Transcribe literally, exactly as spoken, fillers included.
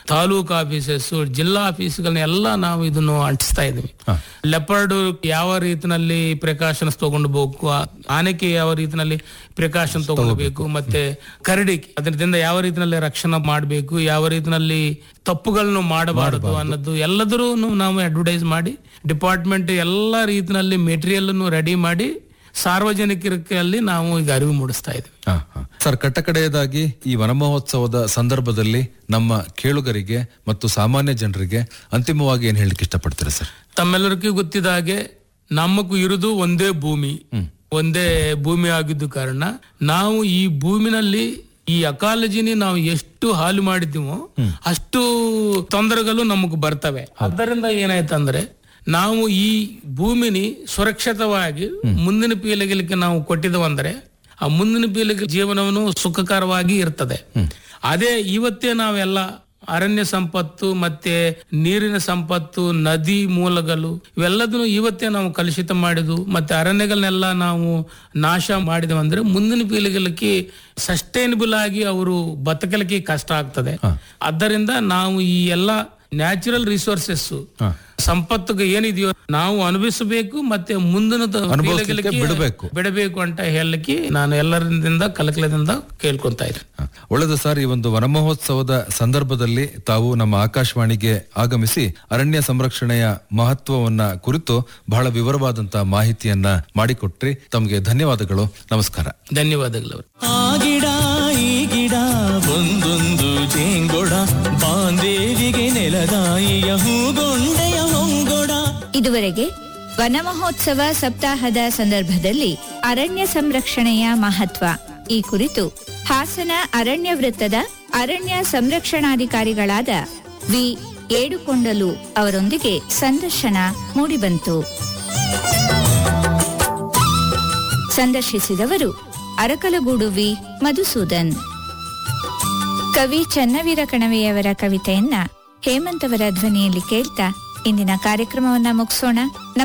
Taluk offices, ಜಿಲ್ಲಾ ಆಫೀಸ್ಗಳನ್ನ ಎಲ್ಲ ನಾವು ಇದನ್ನು ಅಂಟಿಸ್ತಾ ಇದೀವಿ. ಲೆಪರ್ಡ್ ಯಾವ ರೀತಿನಲ್ಲಿ ಪ್ರಿಕಾಷನ್ಸ್ ತಗೊಂಡು ಹೋಗ್ಬೇಕು, ಆನೆಗೆ ಯಾವ ರೀತಿನಲ್ಲಿ ಪ್ರಿಕಾಷನ್ ತಗೊಳ್ಬೇಕು, ಮತ್ತೆ ಕರಡಿ ಅದರಿಂದ ಯಾವ ರೀತಿನಲ್ಲಿ ರಕ್ಷಣೆ ಮಾಡಬೇಕು, ಯಾವ ರೀತಿನಲ್ಲಿ ತಪ್ಪುಗಳನ್ನು ಮಾಡಬಾರದು ಅನ್ನೋದು ಎಲ್ಲದರೂ ನಾವು ಅಡ್ವರ್ಟೈಸ್ ಮಾಡಿ ಡಿಪಾರ್ಟ್ಮೆಂಟ್ ಎಲ್ಲ ರೀತಿನಲ್ಲಿ ಮೆಟೀರಿಯಲ್ ರೆಡಿ ಮಾಡಿ ಸಾರ್ವಜನಿಕರಲ್ಲಿ ನಾವು ಈಗ ಅರಿವು ಮೂಡಿಸ್ತಾ ಇದ್ದೀವಿ. ಸರ್, ಕಟ್ಟಕಡೆಯದಾಗಿ ಈ ವನ ಮಹೋತ್ಸವದ ಸಂದರ್ಭದಲ್ಲಿ ನಮ್ಮ ಕೇಳುಗರಿಗೆ ಮತ್ತು ಸಾಮಾನ್ಯ ಜನರಿಗೆ ಅಂತಿಮವಾಗಿ ಏನ್ ಹೇಳಲಿಕ್ಕೆ ಇಷ್ಟಪಡ್ತೀರಾ ಸರ್? ತಮ್ಮೆಲ್ಲರಿಗೂ ಗೊತ್ತಿದ ಹಾಗೆ ನಮಗೂ ಇರುವುದು ಒಂದೇ ಭೂಮಿ, ಒಂದೇ ಭೂಮಿ ಆಗಿದ್ದು ಕಾರಣ ನಾವು ಈ ಭೂಮಿನಲ್ಲಿ ಈ ಅಕಾಲಜಿನಿ ನಾವು ಎಷ್ಟು ಹಾಳು ಮಾಡಿದ್ದೀವೋ ಅಷ್ಟು ತೊಂದರೆಗಳು ನಮಗ್ ಬರ್ತವೆ. ಅದರಿಂದ ಏನಾಯ್ತಂದ್ರೆ ನಾವು ಈ ಭೂಮಿನಿ ಸುರಕ್ಷಿತವಾಗಿ ಮುಂದಿನ ಪೀಳಿಗೆಗೆ ನಾವು ಕೊಟ್ಟಿದ್ದೇವಂದ್ರೆ ಆ ಮುಂದಿನ ಪೀಳಿಗೆ ಜೀವನವನ್ನು ಸುಖಕರವಾಗಿ ಇರ್ತದೆ. ಅದೇ ಇವತ್ತೇ ನಾವೆಲ್ಲ ಅರಣ್ಯ ಸಂಪತ್ತು ಮತ್ತೆ ನೀರಿನ ಸಂಪತ್ತು, ನದಿ ಮೂಲಗಳು ಇವೆಲ್ಲದನ್ನು ಇವತ್ತೇ ನಾವು ಕಲುಷಿತ ಮಾಡಿದ್ವು ಮತ್ತೆ ಅರಣ್ಯಗಳನ್ನೆಲ್ಲ ನಾವು ನಾಶ ಮಾಡಿದೆವು ಅಂದ್ರೆ ಮುಂದಿನ ಪೀಳಿಗೆಗೆ ಸಸ್ಟೈನಬಲ್ ಆಗಿ ಅವರು ಬದುಕಲಿಕ್ಕೆ ಕಷ್ಟ ಆಗ್ತದೆ. ಆದ್ದರಿಂದ ನಾವು ಈ ಎಲ್ಲ ನ್ಯಾಚುರಲ್ ರಿಸೋರ್ಸಸ್ ಸಂಪತ್ತಿಗೆ ಏನಿದೆಯೋ ನಾವು ಅನುಭವಿಸಬೇಕು ಮತ್ತೆ ಮುಂದಿನ ಬಿಡಬೇಕು ಬಿಡಬೇಕು ಅಂತ ಹೇಳಲಿಕ್ಕೆ ನಾನು ಎಲ್ಲರಿಂದ ಕಲಕಲದಿಂದ ಕೇಳ್ಕೊಂತ ಇದ್ದೀನಿ. ಒಳ್ಳೆಯದು ಸರ್. ಈ ಒಂದು ವನ ಮಹೋತ್ಸವದ ಸಂದರ್ಭದಲ್ಲಿ ತಾವು ನಮ್ಮ ಆಕಾಶವಾಣಿಗೆ ಆಗಮಿಸಿ ಅರಣ್ಯ ಸಂರಕ್ಷಣೆಯ ಮಹತ್ವವನ್ನ ಕುರಿತು ಬಹಳ ವಿವರವಾದಂತಹ ಮಾಹಿತಿಯನ್ನ ಮಾಡಿಕೊಟ್ರಿ. ತಮಗೆ ಧನ್ಯವಾದಗಳು. ನಮಸ್ಕಾರ. ಧನ್ಯವಾದಗಳು. ಆ ಗಿಡ ಈ ಗಿಡ ಒಂದೊಂದು ಜೇಂಗೊಡ ಬಾಂದೇವಿಗೆ ನೆಲದಾಯಿಯ ಹೂಗೊಂಡೆಯ ಹೊಂಗೊಡ. ಇದುವರೆಗೆ ವನ ಮಹೋತ್ಸವ ಸಪ್ತಾಹದ ಸಂದರ್ಭದಲ್ಲಿ ಅರಣ್ಯ ಸಂರಕ್ಷಣೆಯ ಮಹತ್ವ ಈ ಕುರಿತು ಹಾಸನ ಅರಣ್ಯ ವೃತ್ತದ ಅರಣ್ಯ ಸಂರಕ್ಷಣಾಧಿಕಾರಿಗಳಾದ ವಿ ಏಡುಕೊಂಡಲು ಅವರೊಂದಿಗೆ ಸಂದರ್ಶನ ಮೂಡಿಬಂತು. ಸಂದರ್ಶಿಸಿದವರು ಅರಕಲಗೂಡು ವಿ ಮಧುಸೂದನ್. ಕವಿ ಚನ್ನವೀರ ಕಣವೆಯವರ ಕವಿತೆಯನ್ನ ಹೇಮಂತ್ ಅವರ ಧ್ವನಿಯಲ್ಲಿ ಕೇಳ್ತಾ ಇಂದಿನ ಕಾರ್ಯಕ್ರಮವನ್ನ ಮುಗಿಸೋಣ.